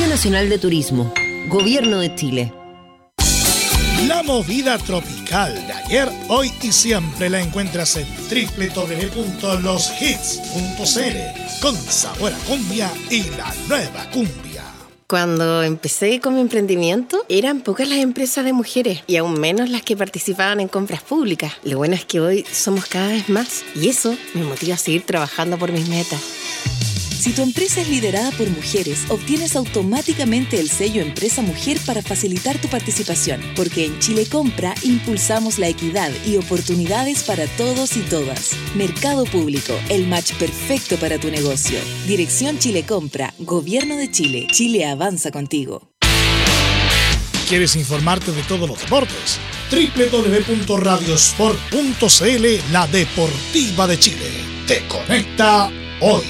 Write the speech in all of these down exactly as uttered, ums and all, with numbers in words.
Servicio Nacional de Turismo, Gobierno de Chile. La movida tropical de ayer, hoy y siempre la encuentras en doble u doble u doble u punto los hits punto c l, con sabor a cumbia y la nueva cumbia. Cuando empecé con mi emprendimiento, eran pocas las empresas de mujeres y aún menos las que participaban en compras públicas. Lo bueno es que hoy somos cada vez más y eso me motiva a seguir trabajando por mis metas. Si tu empresa es liderada por mujeres, obtienes automáticamente el sello Empresa Mujer para facilitar tu participación, porque en Chile Compra impulsamos la equidad y oportunidades para todos y todas. Mercado Público, el match perfecto para tu negocio. Dirección Chile Compra, Gobierno de Chile. Chile avanza contigo. ¿Quieres informarte de todos los deportes? doble u doble u doble u punto radiosport punto c l, la deportiva de Chile. Te conecta hoy.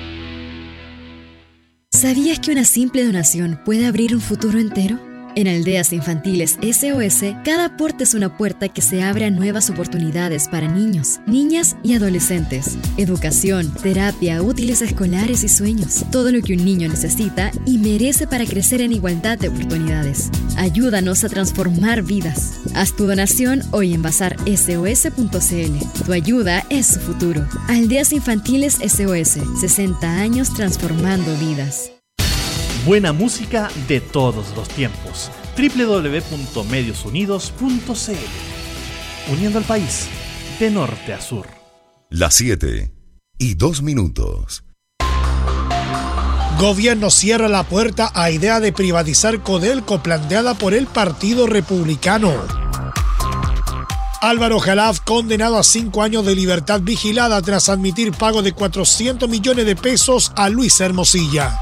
¿Sabías que una simple donación puede abrir un futuro entero? En Aldeas Infantiles S O S, cada aporte es una puerta que se abre a nuevas oportunidades para niños, niñas y adolescentes. Educación, terapia, útiles escolares y sueños. Todo lo que un niño necesita y merece para crecer en igualdad de oportunidades. Ayúdanos a transformar vidas. Haz tu donación hoy en bazar S O S punto c l. Tu ayuda es su futuro. Aldeas Infantiles S O S, sesenta años transformando vidas. Buena música de todos los tiempos. doble u doble u doble u punto medios unidos punto c l. Uniendo al país de norte a sur. Las siete y dos minutos. Gobierno cierra la puerta a idea de privatizar Codelco planteada por el Partido Republicano. Álvaro Jalaf condenado a cinco años de libertad vigilada tras admitir pago de cuatrocientos millones de pesos a Luis Hermosilla.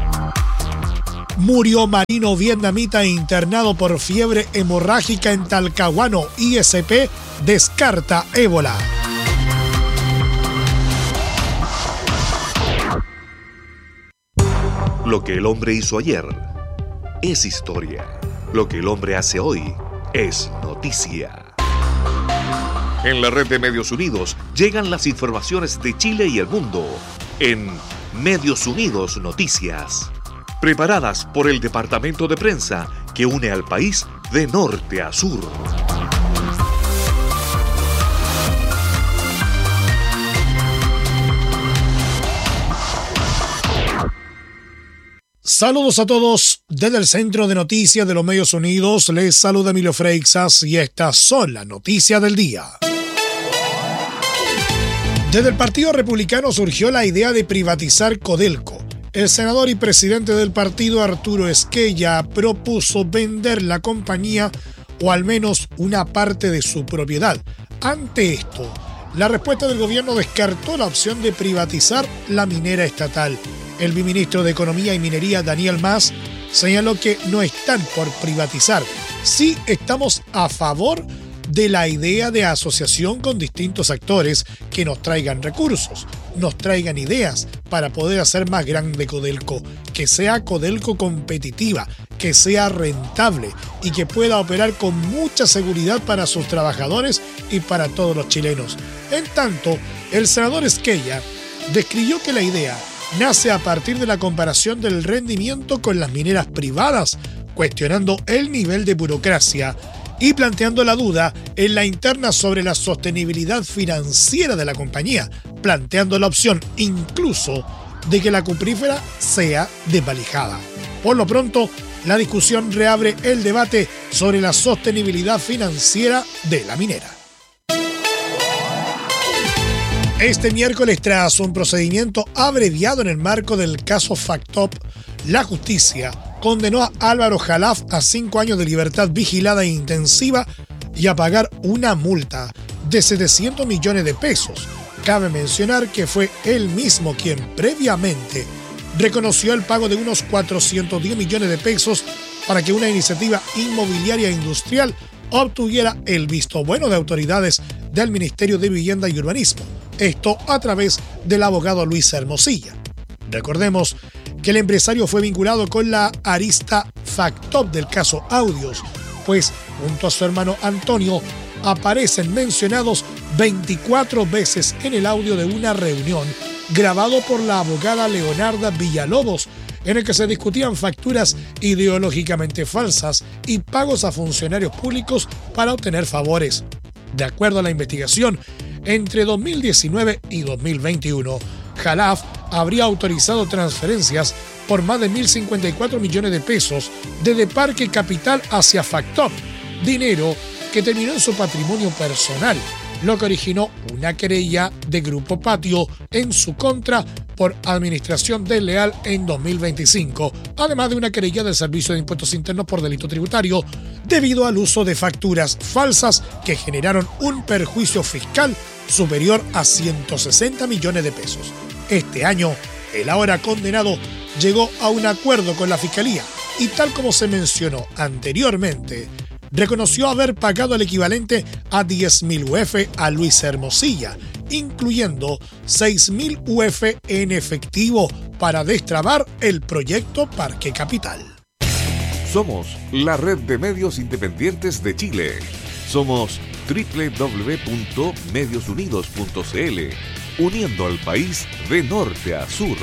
Murió marino vietnamita internado por fiebre hemorrágica en Talcahuano. I S P descarta ébola. Lo que el hombre hizo ayer es historia. Lo que el hombre hace hoy es noticia. En la red de Medios Unidos llegan las informaciones de Chile y el mundo en Medios Unidos Noticias. Preparadas por el departamento de prensa que une al país de norte a sur. Saludos a todos desde el Centro de Noticias de los Medios Unidos. Les saluda Emilio Freixas y estas son las noticias del día. Desde el Partido Republicano surgió la idea de privatizar Codelco. El senador y presidente del partido, Arturo Esquella, propuso vender la compañía o al menos una parte de su propiedad. Ante esto, la respuesta del gobierno descartó la opción de privatizar la minera estatal. El viceministro de Economía y Minería, Daniel Mas, señaló que no están por privatizar. Sí estamos a favor de la idea de asociación con distintos actores que nos traigan recursos, nos traigan ideas para poder hacer más grande Codelco, que sea Codelco competitiva, que sea rentable y que pueda operar con mucha seguridad para sus trabajadores y para todos los chilenos. En tanto, el senador Esquella describió que la idea nace a partir de la comparación del rendimiento con las mineras privadas, cuestionando el nivel de burocracia y planteando la duda en la interna sobre la sostenibilidad financiera de la compañía, planteando la opción incluso de que la cuprífera sea desvalijada. Por lo pronto, la discusión reabre el debate sobre la sostenibilidad financiera de la minera. Este miércoles, tras un procedimiento abreviado en el marco del caso FACTOP, la justicia condenó a Álvaro Jalaf a cinco años de libertad vigilada e intensiva y a pagar una multa de setecientos millones de pesos. Cabe mencionar que fue él mismo quien previamente reconoció el pago de unos cuatrocientos diez millones de pesos para que una iniciativa inmobiliaria industrial obtuviera el visto bueno de autoridades del Ministerio de Vivienda y Urbanismo. Esto a través del abogado Luis Hermosilla. Recordemos que el empresario fue vinculado con la arista FACTOP del caso Audios, pues junto a su hermano Antonio aparecen mencionados veinticuatro veces en el audio de una reunión grabado por la abogada Leonarda Villalobos en el que se discutían facturas ideológicamente falsas y pagos a funcionarios públicos para obtener favores. De acuerdo a la investigación, entre dos mil diecinueve y dos mil veintiuno, Khalaf habría autorizado transferencias por más de mil cincuenta y cuatro millones de pesos desde Parque Capital hacia Factor, dinero que terminó en su patrimonio personal, lo que originó una querella de Grupo Patio en su contra por administración desleal en dos mil veinticinco, además de una querella del Servicio de Impuestos Internos por delito tributario debido al uso de facturas falsas que generaron un perjuicio fiscal superior a ciento sesenta millones de pesos. Este año, el ahora condenado llegó a un acuerdo con la Fiscalía y, tal como se mencionó anteriormente, reconoció haber pagado el equivalente a diez mil U F a Luis Hermosilla, incluyendo seis mil U F en efectivo para destrabar el proyecto Parque Capital. Somos la red de medios independientes de Chile. Somos doble u doble u doble u punto medios unidos punto c l, uniendo al país de norte a sur.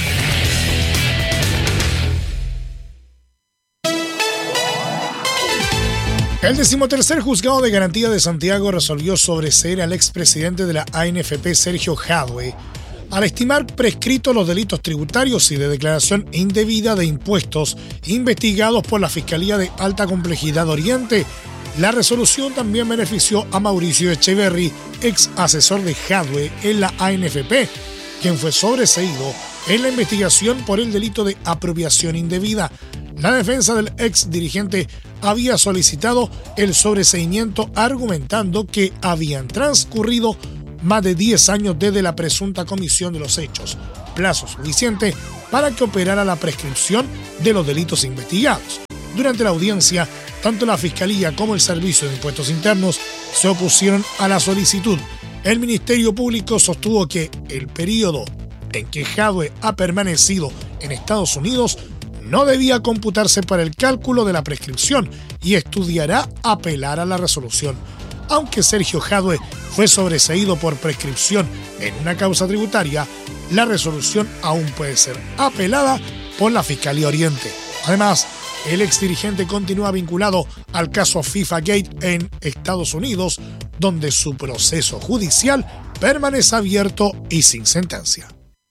El decimotercer juzgado de garantía de Santiago resolvió sobreseer al expresidente de la A N F P, Sergio Jadwe, al estimar prescritos los delitos tributarios y de declaración indebida de impuestos investigados por la Fiscalía de Alta Complejidad Oriente. La resolución también benefició a Mauricio Echeverry, ex asesor de Jadwe en la A N F P, quien fue sobreseído en la investigación por el delito de apropiación indebida. La defensa del ex dirigente había solicitado el sobreseimiento argumentando que habían transcurrido más de diez años desde la presunta comisión de los hechos, plazo suficiente para que operara la prescripción de los delitos investigados. Durante la audiencia, tanto la Fiscalía como el Servicio de Impuestos Internos se opusieron a la solicitud. El Ministerio Público sostuvo que el periodo en que Jadwe ha permanecido en Estados Unidos no debía computarse para el cálculo de la prescripción y estudiará apelar a la resolución. Aunque Sergio Jadwe fue sobreseído por prescripción en una causa tributaria, la resolución aún puede ser apelada por la Fiscalía Oriente. Además, el exdirigente continúa vinculado al caso FIFA Gate en Estados Unidos, donde su proceso judicial permanece abierto y sin sentencia.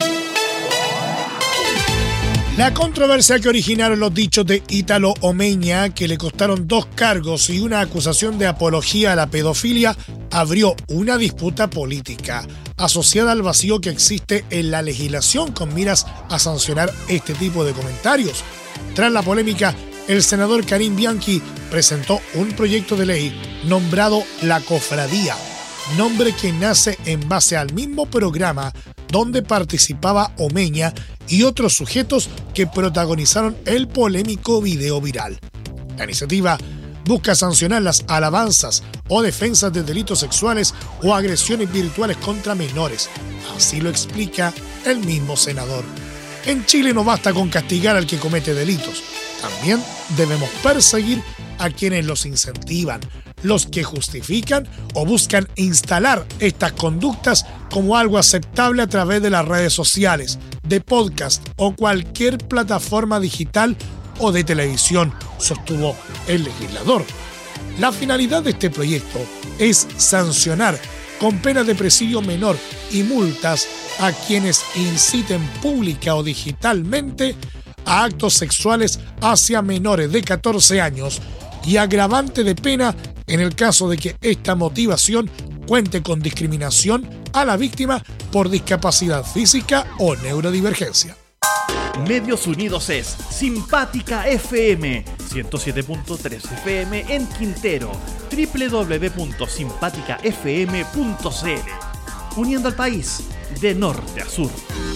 La controversia que originaron los dichos de Ítalo Omeña, que le costaron dos cargos y una acusación de apología a la pedofilia, abrió una disputa política asociada al vacío que existe en la legislación con miras a sancionar este tipo de comentarios. Tras la polémica, el senador Karim Bianchi presentó un proyecto de ley nombrado La Cofradía, nombre que nace en base al mismo programa donde participaba Omeña y otros sujetos que protagonizaron el polémico video viral. La iniciativa busca sancionar las alabanzas o defensas de delitos sexuales o agresiones virtuales contra menores. Así lo explica el mismo senador. En Chile no basta con castigar al que comete delitos. También debemos perseguir a quienes los incentivan, los que justifican o buscan instalar estas conductas como algo aceptable a través de las redes sociales, de podcast o cualquier plataforma digital o de televisión, sostuvo el legislador. La finalidad de este proyecto es sancionar con penas de presidio menor y multas a quienes inciten pública o digitalmente a actos sexuales hacia menores de catorce años y agravante de pena en el caso de que esta motivación cuente con discriminación a la víctima por discapacidad física o neurodivergencia. Medios Unidos es Simpática F M, ciento siete punto tres F M en Quintero, doble u doble u doble u punto simpática f m punto c l, uniendo al país de norte a sur.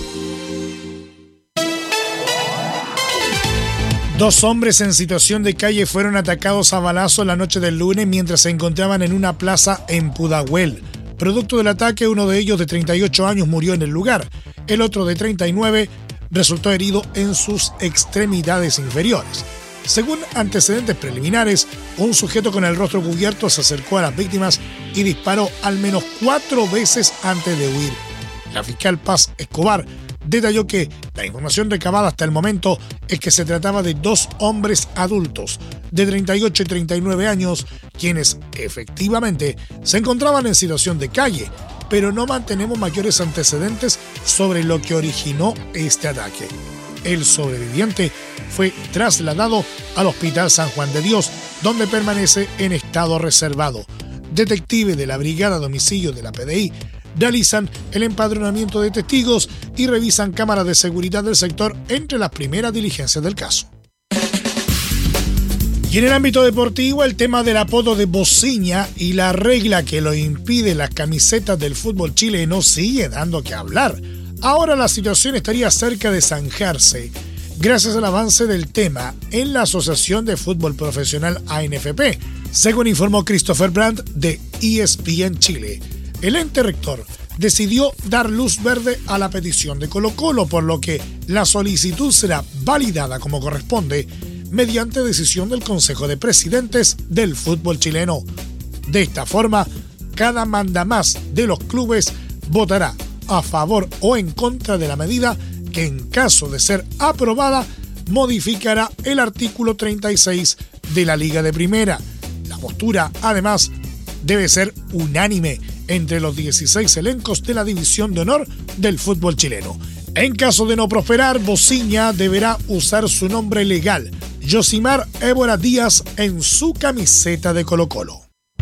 Dos hombres en situación de calle fueron atacados a balazos la noche del lunes mientras se encontraban en una plaza en Pudahuel. Producto del ataque, uno de ellos de treinta y ocho años murió en el lugar. El otro de treinta y nueve resultó herido en sus extremidades inferiores. Según antecedentes preliminares, un sujeto con el rostro cubierto se acercó a las víctimas y disparó al menos cuatro veces antes de huir. La fiscal Paz Escobar detalló que la información recabada hasta el momento es que se trataba de dos hombres adultos de treinta y ocho y treinta y nueve años, quienes efectivamente se encontraban en situación de calle, pero no mantenemos mayores antecedentes sobre lo que originó este ataque. El sobreviviente fue trasladado al Hospital San Juan de Dios, donde permanece en estado reservado. Detectives de la Brigada de Homicidios de la P D I realizan el empadronamiento de testigos y revisan cámaras de seguridad del sector entre las primeras diligencias del caso. Y en el ámbito deportivo, el tema del apodo de Bociña y la regla que lo impide en las camisetas del fútbol chileno sigue dando que hablar. Ahora la situación estaría cerca de zanjarse gracias al avance del tema en la Asociación de Fútbol Profesional A N F P, según informó Christopher Brandt de E S P N Chile. El ente rector decidió dar luz verde a la petición de Colo-Colo, por lo que la solicitud será validada como corresponde mediante decisión del Consejo de Presidentes del fútbol chileno. De esta forma, cada mandamás de los clubes votará a favor o en contra de la medida que, en caso de ser aprobada, modificará el artículo treinta y seis de la Liga de Primera. La postura, además, debe ser unánime entre los dieciséis elencos de la División de Honor del fútbol chileno. En caso de no prosperar, Bociña deberá usar su nombre legal, Yosimar Évora Díaz, en su camiseta de Colo-Colo.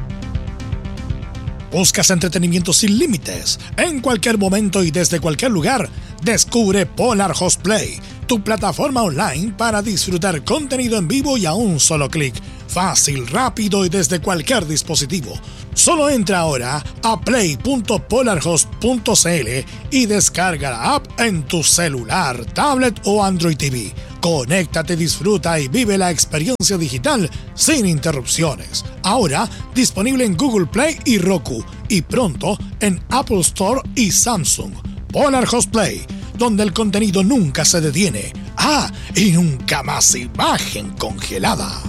¿Buscas entretenimiento sin límites? En cualquier momento y desde cualquier lugar, descubre Polar Host Play, tu plataforma online para disfrutar contenido en vivo y a un solo clic. Fácil, rápido y desde cualquier dispositivo. Solo entra ahora a play punto polarhost punto c l y descarga la app en tu celular, tablet o Android T V. Conéctate, disfruta y vive la experiencia digital sin interrupciones. Ahora disponible en Google Play y Roku, y pronto en Apple Store y Samsung. Polar Host Play, donde el contenido nunca se detiene. Ah, y nunca más imagen congelada.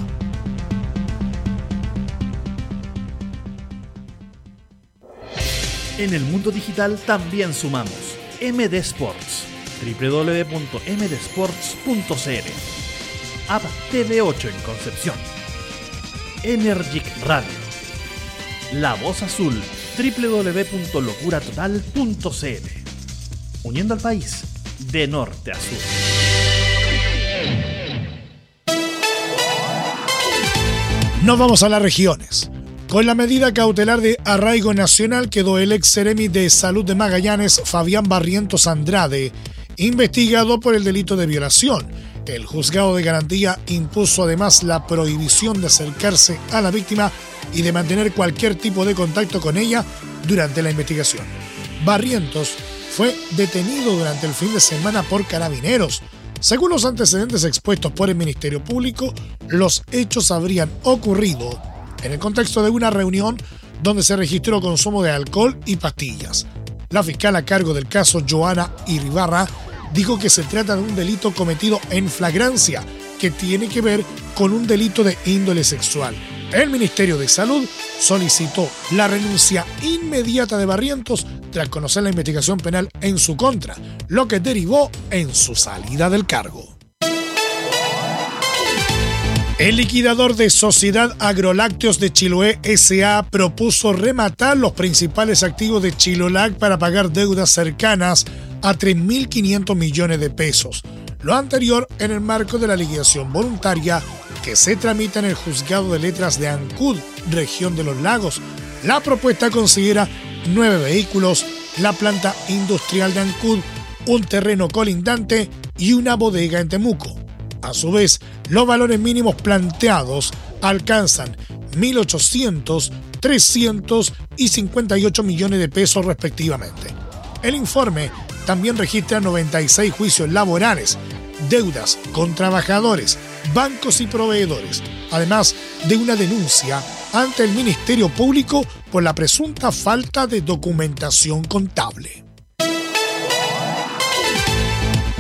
En el mundo digital también sumamos M D Sports, doble u doble u doble u punto m d sports punto c l, App T V ocho en Concepción, Energic Radio, La Voz Azul, doble u doble u doble u punto locura total punto c l, uniendo al país de norte a sur. Nos vamos a las regiones. Con la medida cautelar de arraigo nacional quedó el ex seremi de Salud de Magallanes, Fabián Barrientos Andrade, investigado por el delito de violación. El juzgado de garantía impuso además la prohibición de acercarse a la víctima y de mantener cualquier tipo de contacto con ella durante la investigación. Barrientos fue detenido durante el fin de semana por carabineros. Según los antecedentes expuestos por el Ministerio Público, los hechos habrían ocurrido en el contexto de una reunión donde se registró consumo de alcohol y pastillas. La fiscal a cargo del caso, Joana Iribarra, dijo que se trata de un delito cometido en flagrancia, que tiene que ver con un delito de índole sexual. El Ministerio de Salud solicitó la renuncia inmediata de Barrientos tras conocer la investigación penal en su contra, lo que derivó en su salida del cargo. El liquidador de Sociedad Agrolácteos de Chiloé S A propuso rematar los principales activos de Chilolac para pagar deudas cercanas a tres mil quinientos millones de pesos. Lo anterior en el marco de la liquidación voluntaria que se tramita en el Juzgado de Letras de Ancud, región de los Lagos. La propuesta considera nueve vehículos, la planta industrial de Ancud, un terreno colindante y una bodega en Temuco. A su vez, los valores mínimos planteados alcanzan mil ochocientos, trescientos y cincuenta y ocho millones de pesos respectivamente. El informe también registra noventa y seis juicios laborales, deudas con trabajadores, bancos y proveedores, además de una denuncia ante el Ministerio Público por la presunta falta de documentación contable.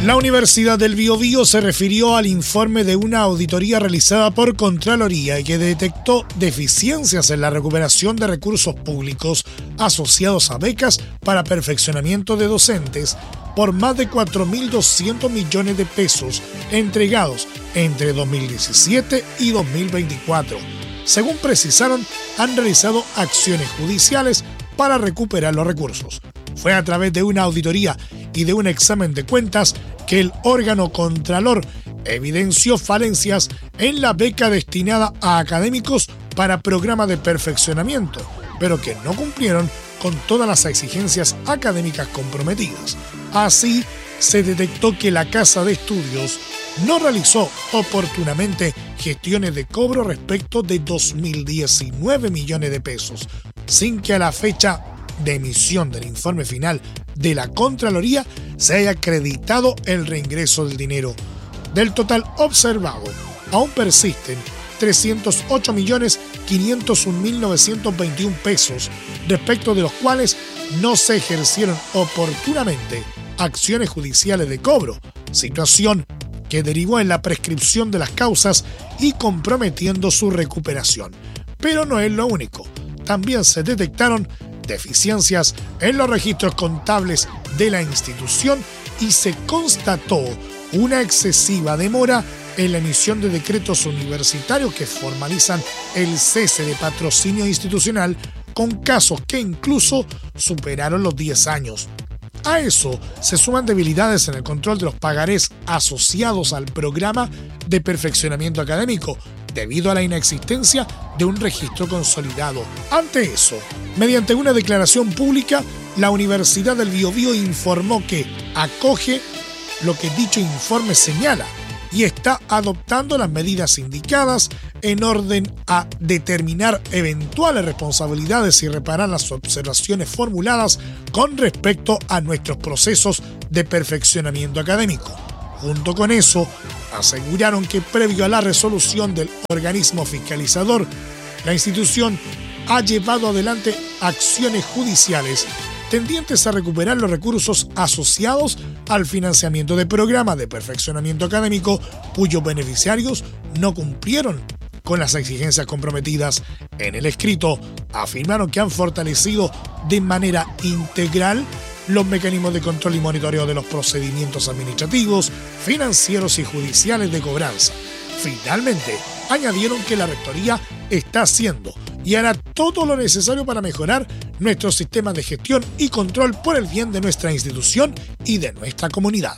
La Universidad del Biobío se refirió al informe de una auditoría realizada por Contraloría y que detectó deficiencias en la recuperación de recursos públicos asociados a becas para perfeccionamiento de docentes por más de cuatro mil doscientos millones de pesos entregados entre dos mil diecisiete y dos mil veinticuatro. Según precisaron, han realizado acciones judiciales para recuperar los recursos. Fue a través de una auditoría y de un examen de cuentas que el órgano contralor evidenció falencias en la beca destinada a académicos para programa de perfeccionamiento, pero que no cumplieron con todas las exigencias académicas comprometidas. Así, se detectó que la Casa de Estudios no realizó oportunamente gestiones de cobro respecto de dos mil diecinueve millones de pesos, sin que a la fecha de emisión del informe final de la Contraloría se haya acreditado el reingreso del dinero. Del total observado, aún persisten trescientos ocho millones quinientos un mil novecientos veintiún pesos, respecto de los cuales no se ejercieron oportunamente acciones judiciales de cobro, situación que derivó en la prescripción de las causas y comprometiendo su recuperación. Pero no es lo único. También se detectaron deficiencias en los registros contables de la institución y se constató una excesiva demora en la emisión de decretos universitarios que formalizan el cese de patrocinio institucional, con casos que incluso superaron los diez años. A eso se suman debilidades en el control de los pagarés asociados al programa de perfeccionamiento académico, debido a la inexistencia de un registro consolidado. Ante eso, mediante una declaración pública, la Universidad del Biobío informó que acoge lo que dicho informe señala y está adoptando las medidas indicadas en orden a determinar eventuales responsabilidades y reparar las observaciones formuladas con respecto a nuestros procesos de perfeccionamiento académico. Junto con eso, aseguraron que previo a la resolución del organismo fiscalizador, la institución ha llevado adelante acciones judiciales tendientes a recuperar los recursos asociados al financiamiento de programas de perfeccionamiento académico cuyos beneficiarios no cumplieron con las exigencias comprometidas. En el escrito, afirmaron que han fortalecido de manera integral los mecanismos de control y monitoreo de los procedimientos administrativos, financieros y judiciales de cobranza. Finalmente, añadieron que la Rectoría está haciendo y hará todo lo necesario para mejorar nuestro sistema de gestión y control por el bien de nuestra institución y de nuestra comunidad.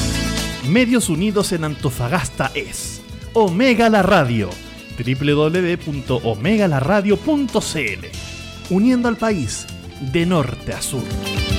Medios Unidos en Antofagasta es Omega La Radio, doble u doble u doble u punto omega la radio punto c l, uniendo al país de norte a sur.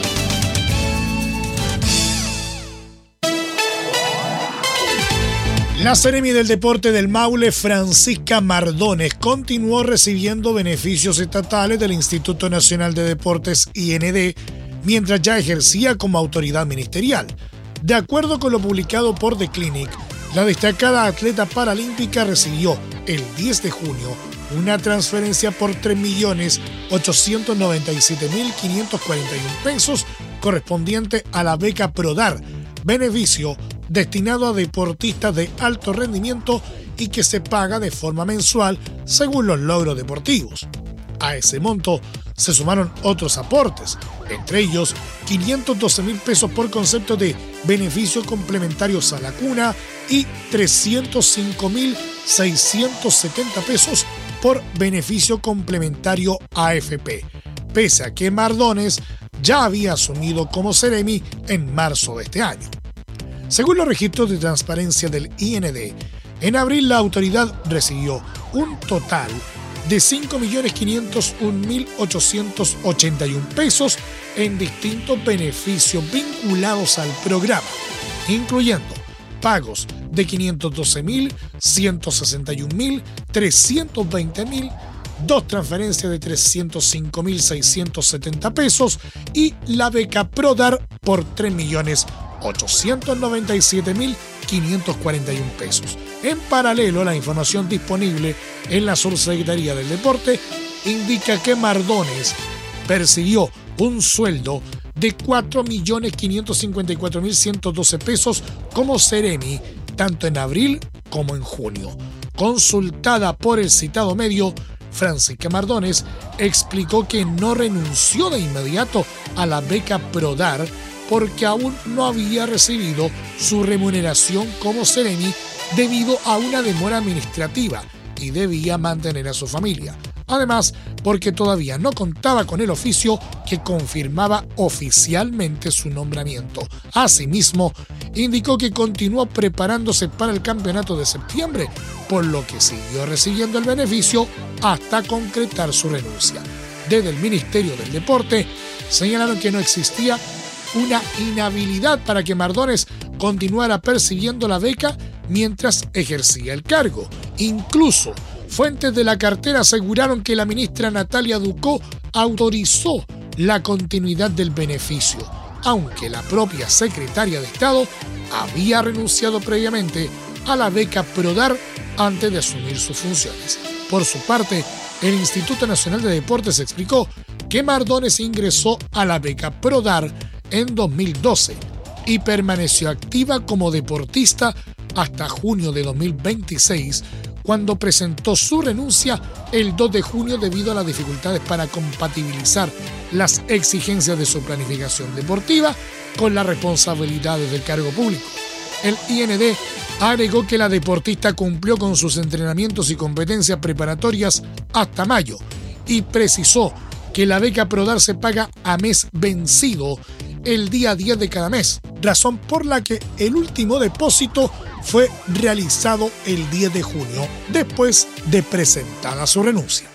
La Seremi del Deporte del Maule, Francisca Mardones, continuó recibiendo beneficios estatales del Instituto Nacional de Deportes I N D mientras ya ejercía como autoridad ministerial. De acuerdo con lo publicado por The Clinic, la destacada atleta paralímpica recibió el diez de junio una transferencia por tres millones ochocientos noventa y siete mil quinientos cuarenta y uno pesos correspondiente a la beca PRODAR, beneficio destinado a deportistas de alto rendimiento y que se paga de forma mensual según los logros deportivos. A ese monto se sumaron otros aportes, entre ellos quinientos doce mil pesos por concepto de beneficios complementarios a la cuna y trescientos cinco mil seiscientos setenta pesos por beneficio complementario A F P, pese a que Mardones ya había asumido como Seremi en marzo de este año. Según los registros de transparencia del I N D, en abril la autoridad recibió un total de cinco millones quinientos un mil ochocientos ochenta y uno pesos en distintos beneficios vinculados al programa, incluyendo pagos de quinientos doce mil, ciento sesenta y un mil, trescientos veinte mil, dos transferencias de trescientos cinco mil seiscientos setenta pesos y la beca PRODAR por tres millones ochocientos noventa y siete mil quinientos cuarenta y uno pesos. En paralelo, la información disponible en la Subsecretaría del Deporte indica que Mardones percibió un sueldo de cuatro millones quinientos cincuenta y cuatro mil ciento doce pesos como Ceremi, tanto en abril como en junio. Consultada por el citado medio, Francisca Mardones explicó que no renunció de inmediato a la beca Prodar porque aún no había recibido su remuneración como Ceremi debido a una demora administrativa y debía mantener a su familia. Además, porque todavía no contaba con el oficio que confirmaba oficialmente su nombramiento. Asimismo, indicó que continuó preparándose para el campeonato de septiembre, por lo que siguió recibiendo el beneficio hasta concretar su renuncia. Desde el Ministerio del Deporte señalaron que no existía una inhabilidad para que Mardones continuara percibiendo la beca mientras ejercía el cargo. Incluso, fuentes de la cartera aseguraron que la ministra Natalia Ducó autorizó la continuidad del beneficio, aunque la propia secretaria de Estado había renunciado previamente a la beca Prodar antes de asumir sus funciones. Por su parte, el Instituto Nacional de Deportes explicó que Mardones ingresó a la beca Prodar en dos mil doce y permaneció activa como deportista hasta junio de dos mil veintiséis, cuando presentó su renuncia el dos de junio debido a las dificultades para compatibilizar las exigencias de su planificación deportiva con las responsabilidades del cargo público. El I N D agregó que la deportista cumplió con sus entrenamientos y competencias preparatorias hasta mayo y precisó que la beca Prodar se paga a mes vencido el día diez de cada mes, razón por la que el último depósito fue realizado el diez de junio, después de presentada su renuncia.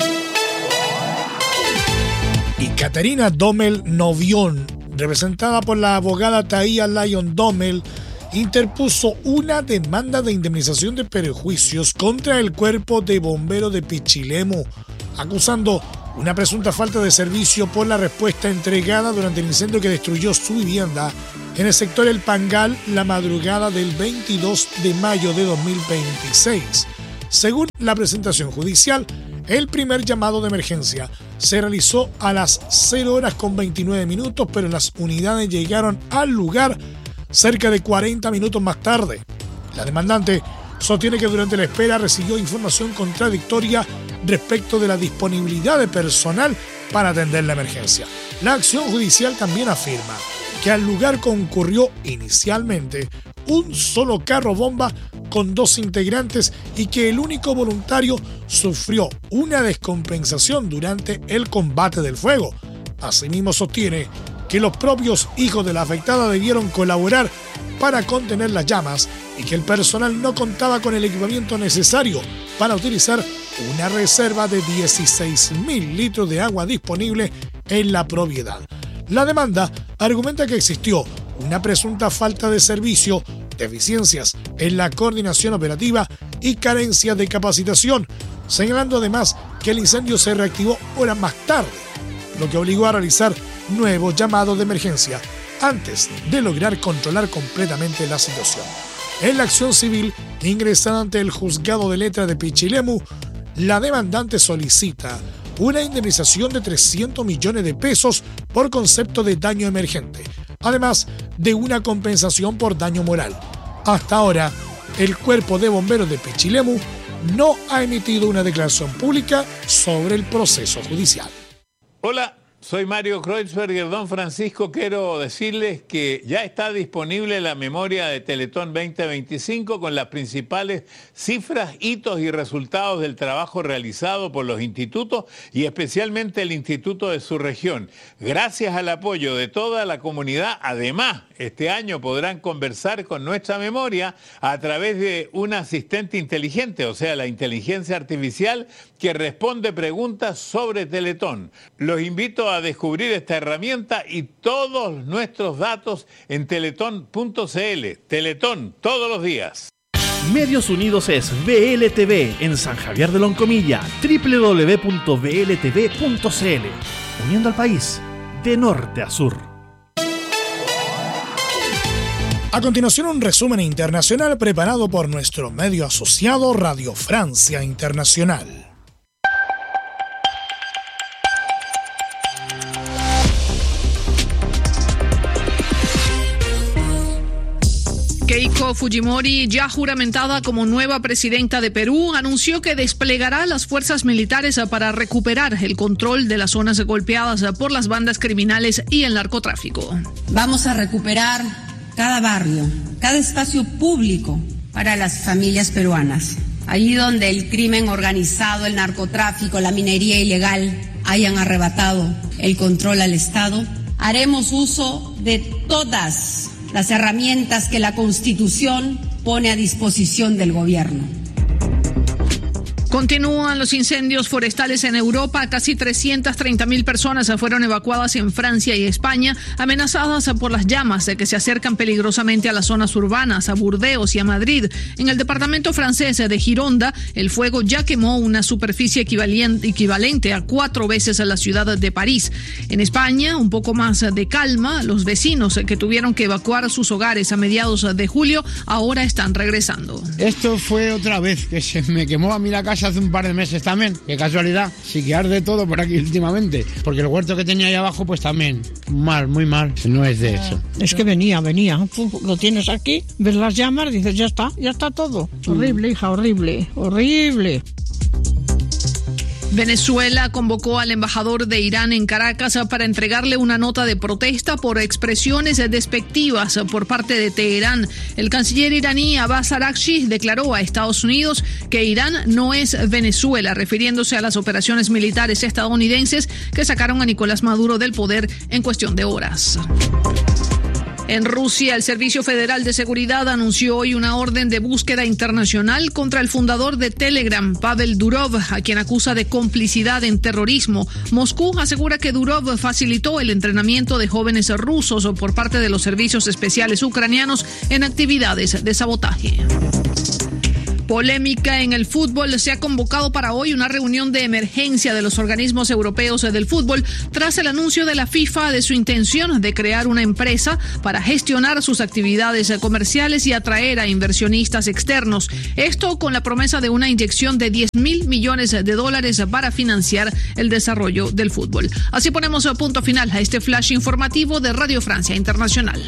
Y Caterina Domel Novión, representada por la abogada Taía Lyon Domel, interpuso una demanda de indemnización de perjuicios contra el cuerpo de bomberos de Pichilemu, acusando una presunta falta de servicio por la respuesta entregada durante el incendio que destruyó su vivienda en el sector El Pangal la madrugada del veintidós de mayo de dos mil veintiséis. Según la presentación judicial, el primer llamado de emergencia se realizó a las cero horas con veintinueve minutos, pero las unidades llegaron al lugar cerca de cuarenta minutos más tarde. La demandante sostiene que durante la espera recibió información contradictoria respecto de la disponibilidad de personal para atender la emergencia. La acción judicial también afirma que al lugar concurrió inicialmente un solo carro bomba con dos integrantes y que el único voluntario sufrió una descompensación durante el combate del fuego. Asimismo sostiene que los propios hijos de la afectada debieron colaborar para contener las llamas y que el personal no contaba con el equipamiento necesario para utilizar una reserva de dieciséis mil litros de agua disponible en la propiedad. La demanda argumenta que existió una presunta falta de servicio, deficiencias en la coordinación operativa y carencias de capacitación, señalando además que el incendio se reactivó horas más tarde, lo que obligó a realizar nuevos llamados de emergencia antes de lograr controlar completamente la situación. En la acción civil ingresada ante el juzgado de letra de Pichilemu, la demandante solicita una indemnización de trescientos millones de pesos por concepto de daño emergente, además de una compensación por daño moral. Hasta ahora, el Cuerpo de Bomberos de Pichilemu no ha emitido una declaración pública sobre el proceso judicial. Hola, soy Mario Kreuzberger. Don Francisco, quiero decirles que ya está disponible la memoria de Teletón veinte veinticinco con las principales cifras, hitos y resultados del trabajo realizado por los institutos y especialmente el instituto de su región. Gracias al apoyo de toda la comunidad, además, este año podrán conversar con nuestra memoria a través de un asistente inteligente, o sea, la inteligencia artificial que responde preguntas sobre Teletón. Los invito a descubrir esta herramienta y todos nuestros datos en teletón punto c l. Teletón, todos los días. Medios Unidos es V L T V en San Javier de Loncomilla, doble u doble u doble u punto v l t v punto c l, uniendo al país de norte a sur. A continuación, un resumen internacional preparado por nuestro medio asociado Radio Francia Internacional. Keiko Fujimori, ya juramentada como nueva presidenta de Perú, anunció que desplegará las fuerzas militares para recuperar el control de las zonas golpeadas por las bandas criminales y el narcotráfico. Vamos a recuperar cada barrio, cada espacio público para las familias peruanas. Allí donde el crimen organizado, el narcotráfico, la minería ilegal hayan arrebatado el control al Estado, haremos uso de todas las herramientas que la Constitución pone a disposición del gobierno. Continúan los incendios forestales en Europa. Casi trescientas treinta mil personas fueron evacuadas en Francia y España, amenazadas por las llamas que se acercan peligrosamente a las zonas urbanas, a Burdeos y a Madrid. En el departamento francés de Gironda, el fuego ya quemó una superficie equivalente a cuatro veces a la ciudad de París. En España, un poco más de calma. Los vecinos que tuvieron que evacuar sus hogares a mediados de julio ahora están regresando. Esto fue otra vez que se me quemó a mí la casa hace un par de meses también. Qué casualidad, sí que arde todo por aquí últimamente, porque el huerto que tenía ahí abajo pues también mal, muy mal. No es de eso. Es que venía, venía, lo tienes aquí, ves las llamas, dices ya está, ya está todo. Horrible, hija, horrible, horrible. Venezuela convocó al embajador de Irán en Caracas para entregarle una nota de protesta por expresiones despectivas por parte de Teherán. El canciller iraní Abbas Araghchi declaró a Estados Unidos que Irán no es Venezuela, refiriéndose a las operaciones militares estadounidenses que sacaron a Nicolás Maduro del poder en cuestión de horas. En Rusia, el Servicio Federal de Seguridad anunció hoy una orden de búsqueda internacional contra el fundador de Telegram, Pavel Durov, a quien acusa de complicidad en terrorismo. Moscú asegura que Durov facilitó el entrenamiento de jóvenes rusos por parte de los servicios especiales ucranianos en actividades de sabotaje. Polémica en el fútbol. Se ha convocado para hoy una reunión de emergencia de los organismos europeos del fútbol tras el anuncio de la FIFA de su intención de crear una empresa para gestionar sus actividades comerciales y atraer a inversionistas externos. Esto con la promesa de una inyección de diez mil millones de dólares para financiar el desarrollo del fútbol. Así ponemos punto final a este flash informativo de Radio Francia Internacional.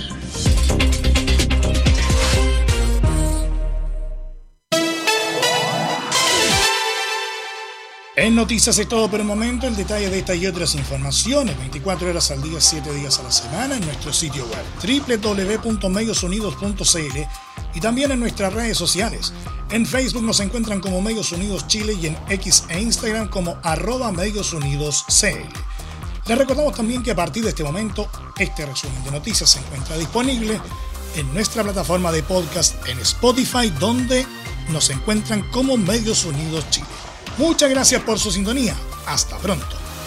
En Noticias es todo por el momento. El detalle de esta y otras informaciones veinticuatro horas al día, siete días a la semana en nuestro sitio web doble u doble u doble u punto medios unidos punto c l y también en nuestras redes sociales. En Facebook nos encuentran como Medios Unidos Chile y en X e Instagram como arroba Medios Unidos C L. Les recordamos también que a partir de este momento este resumen de noticias se encuentra disponible en nuestra plataforma de podcast en Spotify, donde nos encuentran como Medios Unidos Chile. Muchas gracias por su sintonía. Hasta pronto.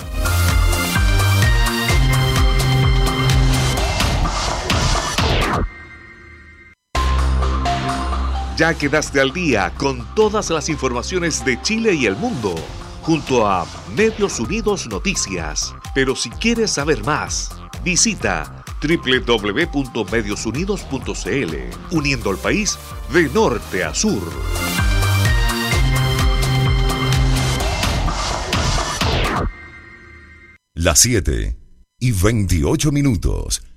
Ya quedaste al día con todas las informaciones de Chile y el mundo, junto a Medios Unidos Noticias. Pero si quieres saber más, visita doble u doble u doble u punto medios unidos punto c l, uniendo al país de norte a sur. Las siete y veintiocho minutos.